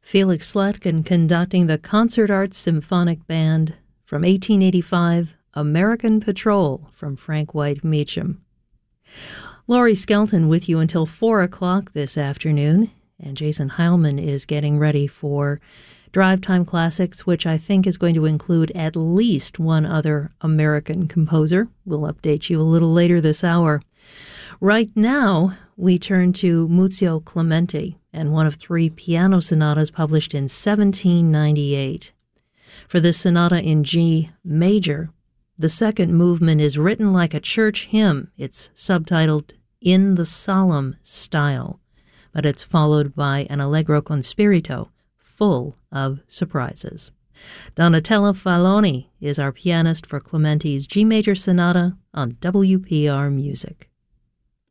Felix Slatkin conducting the Concert Arts Symphonic Band from 1885, American Patrol from Frank White Meacham. Laurie Skelton with you until 4 o'clock this afternoon, and Jason Heilman is getting ready for Drive Time Classics, which I think is going to include at least one other American composer. We'll update you a little later this hour. Right now, we turn to Muzio Clementi and one of 3 piano sonatas published in 1798. For this sonata in G major, the second movement is written like a church hymn. It's subtitled In the Solemn Style, but it's followed by an allegro con spirito, full of surprises. Donatella Faloni is our pianist for Clementi's G major sonata on WPR Music.